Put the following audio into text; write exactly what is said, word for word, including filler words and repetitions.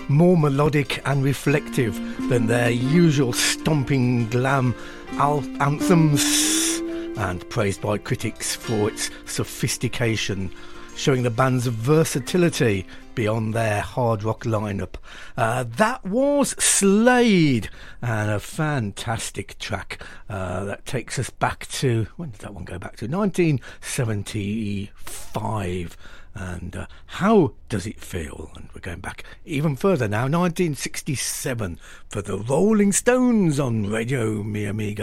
more melodic and reflective than their usual stomping glam al- anthems, and praised by critics for its sophistication, showing the band's versatility beyond their hard rock lineup. Uh, that was Slade, and a fantastic track uh, that takes us back to, when did that one go back to? nineteen seventy-five. And uh, how does it feel? And we're going back even further now, nineteen sixty-seven, for the Rolling Stones on Radio Mi Amiga.